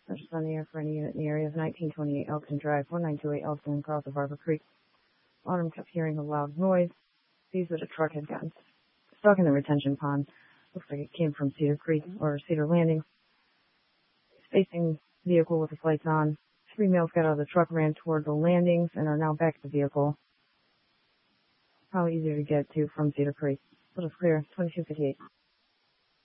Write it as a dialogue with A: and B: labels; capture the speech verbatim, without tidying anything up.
A: There's on the air for any unit in the area of nineteen twenty-eight Elkton Drive, one nine two eight Elkton, across of Arbor Creek. Autumn kept hearing a loud noise. Sees that a truck had gotten stuck in the retention pond. Looks like it came from Cedar Creek or Cedar Landing. Facing the vehicle with its lights on. Three males got out of the truck, ran toward the landings, and are now back at the vehicle. Probably easier to get to from Cedar Creek. But it's clear, twenty-two fifty-eight.